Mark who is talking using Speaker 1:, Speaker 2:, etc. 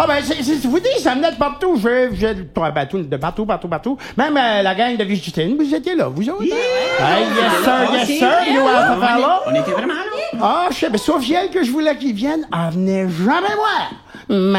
Speaker 1: Ah, ben, vous dites, ça venait de partout. De partout. Même la gang de Vigitine, vous étiez là, vous autres. Yes, sir, nous, à cette affaire-là.
Speaker 2: On était vraiment là.
Speaker 1: Ah, je sais, mais sauf elle que je voulais qu'ils viennent, elle venait jamais voir.